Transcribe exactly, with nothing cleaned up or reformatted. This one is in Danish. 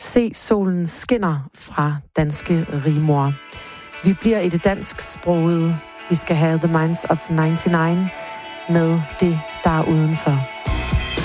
Se solen skinner fra Danske Rimor. Vi bliver i det dansksprogede. Vi skal have The Minds of nioghalvfems med det, der er udenfor.